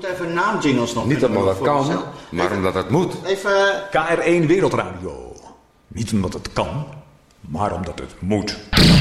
moet even naamjingles nog. Niet omdat het kan, maar omdat het moet. Even... KR1 Wereldradio. Niet omdat het kan, maar omdat het moet.